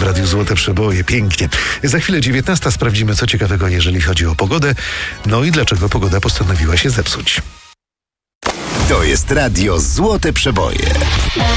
Radiu Złote Przeboje. Pięknie. Za chwilę 19 sprawdzimy, co ciekawego, jeżeli chodzi o pogodę. No i dlaczego pogoda postanowiła się zepsuć. To jest Radio Złote Przeboje.